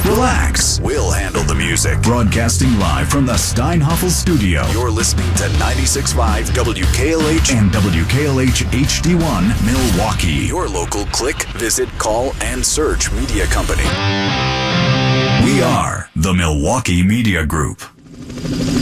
Relax. We'll handle the music. Broadcasting live from the Steinhoffel studio. You're listening to 96.5 WKLH and WKLH HD1 Milwaukee. Your local click, visit, call, and search media company. We are the Milwaukee Media Group.